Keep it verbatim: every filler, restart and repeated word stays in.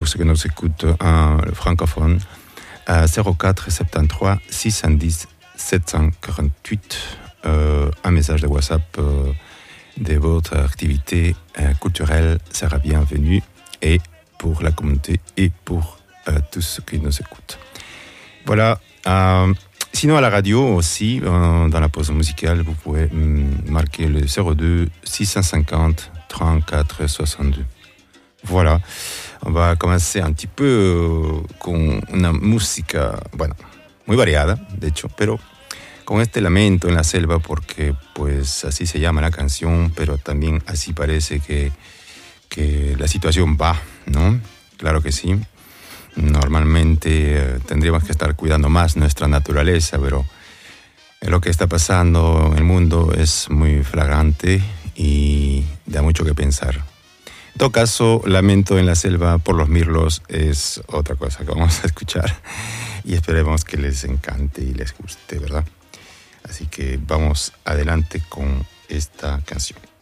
ceux qui nous écoutent en francophone, à zéro quatre soixante-treize six cent dix sept cent quarante-huit, euh, un message de WhatsApp euh, de votre activité euh, culturelle sera bienvenu, et pour la communauté et pour euh, tous ceux qui nous écoutent. Voilà. Euh, sinon, à la radio aussi, euh, dans la pause musicale, vous pouvez mm, marquer le zéro deux six cent cinquante trente-quatre soixante-deux. Voilà. On va commencer un petit peu uh, con una música, bueno, muy variada, de hecho, pero con este lamento en la selva, porque pues así se llama la canción, pero también así parece que, que la situación va, ¿no? Claro que sí. Normalmente eh, tendríamos que estar cuidando más nuestra naturaleza, pero lo que está pasando en el mundo es muy flagrante y da mucho que pensar. En todo caso, Lamento en la selva por los mirlos es otra cosa que vamos a escuchar y esperemos que les encante y les guste, ¿verdad? Así que vamos adelante con esta canción.